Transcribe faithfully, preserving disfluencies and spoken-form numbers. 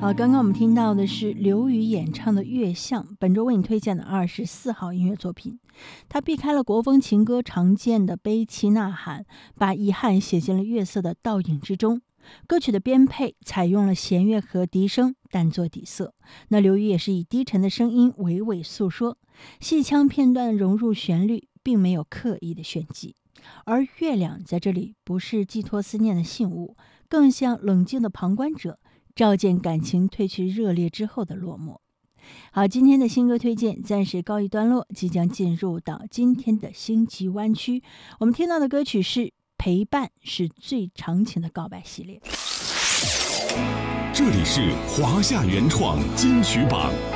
好，刚刚我们听到的是刘宇演唱的《月相》，本周为你推荐的二十四号音乐作品。他避开了国风情歌常见的悲凄呐喊，把遗憾写进了月色的倒影之中。歌曲的编配采用了弦乐和笛声单做底色，那刘宇也是以低沉的声音娓娓诉说，戏腔片段融入旋律，并没有刻意的炫技。而月亮在这里不是寄托思念的信物，更像冷静的旁观者，照见感情褪去热烈之后的落寞。好，今天的新歌推荐暂时告一段落，即将进入到今天的星际湾区。我们听到的歌曲是《陪伴是最长情的告白》系列。 这里是华夏原创金曲榜。